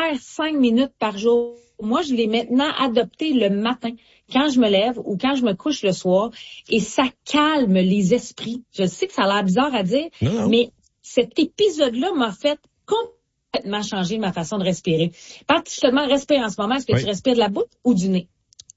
faire 5 minutes par jour. Moi, je l'ai maintenant adopté le matin, quand je me lève ou quand je me couche le soir, et ça calme les esprits. Je sais que ça a l'air bizarre à dire, mais cet épisode-là m'a fait complètement changer ma façon de respirer. Particulièrement respirer en ce moment, est-ce que tu respires de la bouche ou du nez?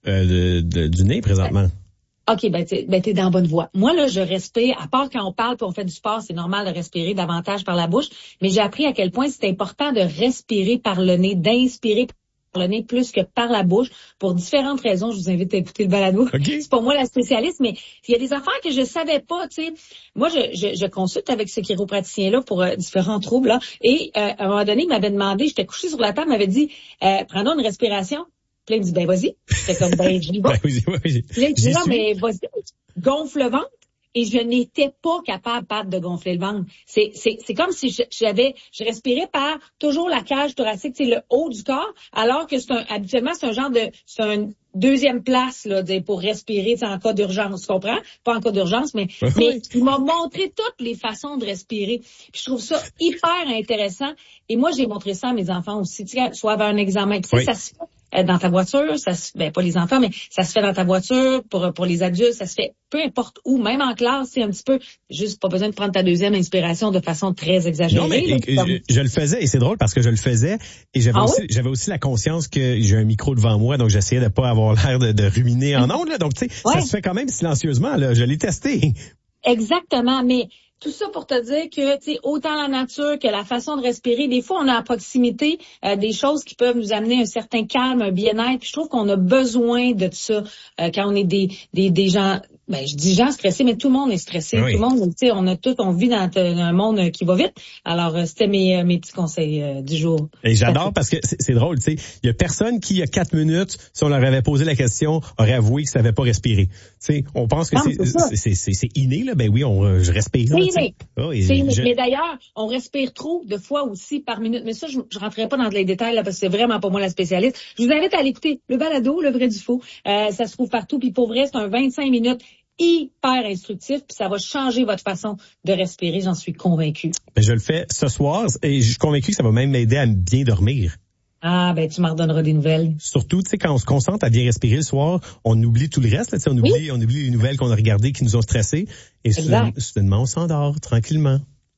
Du nez, présentement. OK, t'es dans la bonne voie. Moi, là, je respire, à part quand on parle puis on fait du sport, c'est normal de respirer davantage par la bouche, mais j'ai appris à quel point c'est important de respirer par le nez, d'inspirer par le nez plus que par la bouche, pour différentes raisons. Je vous invite à écouter le balado. Okay. C'est pas moi la spécialiste, mais il y a des affaires que je savais pas, tu sais. Moi, je consulte avec ce chiropraticien-là pour différents troubles, là, et à un moment donné, il m'avait demandé, j'étais couchée sur la table, il m'avait dit, prends donc une respiration. Puis là, il me dit, ben vas-y. J'étais comme, je dis, bon. Puis là, il dit, non, mais vas-y, gonfle le ventre. Et je n'étais pas capable de gonfler le ventre. C'est comme si je respirais par toujours la cage thoracique, c'est le haut du corps, alors que habituellement, c'est une deuxième place, là, pour respirer, en cas d'urgence, tu comprends? Pas en cas d'urgence, mais il m'a montré toutes les façons de respirer. Puis je trouve ça hyper intéressant. Et moi, j'ai montré ça à mes enfants aussi. Tu sais, soit avoir un examen. Tu sais, ça se fait dans ta voiture, pas les enfants, mais ça se fait dans ta voiture, pour les adultes, ça se fait peu importe où, même en classe, c'est un petit peu, juste pas besoin de prendre ta deuxième inspiration de façon très exagérée. Non, mais je le faisais, et c'est drôle parce que je le faisais, et j'avais aussi la conscience que j'ai un micro devant moi, donc j'essayais de pas avoir l'air de ruminer en ondes, là. Donc, tu sais, ça se fait quand même silencieusement, là. Je l'ai testé. Exactement, mais tout ça pour te dire que, tu sais, autant la nature que la façon de respirer, des fois, on a à proximité des choses qui peuvent nous amener un certain calme, un bien-être. Puis je trouve qu'on a besoin de ça quand on est des gens. Ben, je dis gens stressés, mais tout le monde est stressé. Oui. Tout le monde, tu sais, on vit dans un monde qui va vite. Alors, c'était mes petits conseils du jour. Et j'adore parce que c'est drôle, tu sais. Il y a personne qui, il y a 4 minutes, si on leur avait posé la question, aurait avoué qu'il savait pas respirer. Tu sais, on pense que c'est inné, là. Ben oui, je respire. C'est inné. Mais d'ailleurs, on respire trop de fois aussi par minute. Mais ça, je rentrerai pas dans les détails, là, parce que c'est vraiment pas moi la spécialiste. Je vous invite à l'écouter. Le balado, le vrai du faux. Ça se trouve partout. Puis pour vrai, c'est un 25 minutes hyper instructif, puis ça va changer votre façon de respirer, j'en suis convaincue. Ben, je le fais ce soir et je suis convaincu que ça va même m'aider à bien dormir. Ah, ben tu m'en redonneras des nouvelles. Surtout, tu sais, quand on se concentre à bien respirer le soir, on oublie tout le reste, là, tu sais, on oublie les nouvelles qu'on a regardées qui nous ont stressés, et soudainement on s'endort tranquillement.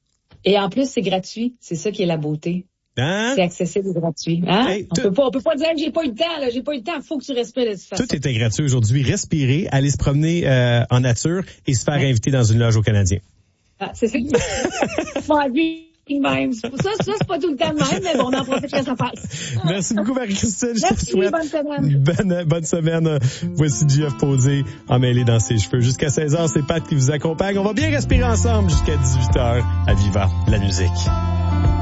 Et en plus, c'est gratuit, c'est ça qui est la beauté. Hein? C'est accessible et gratuit. Hein? Hey, on peut pas dire j'ai pas eu le temps, là, j'ai pas eu le temps, faut que tu respires de toute façon. Tout était gratuit aujourd'hui. Respirer, aller se promener en nature et se faire inviter dans une loge au Canadien. Ah, c'est ça. Même. Ça, c'est pas tout le temps de même, mais bon, on en profite quand ça passe. Merci beaucoup, Marie-Christine. Je te souhaite bonne semaine. Bonne semaine. Voici Jeff Posé emmêlé dans ses cheveux. Jusqu'à 16h, c'est Pat qui vous accompagne. On va bien respirer ensemble jusqu'à 18h à Viva la musique.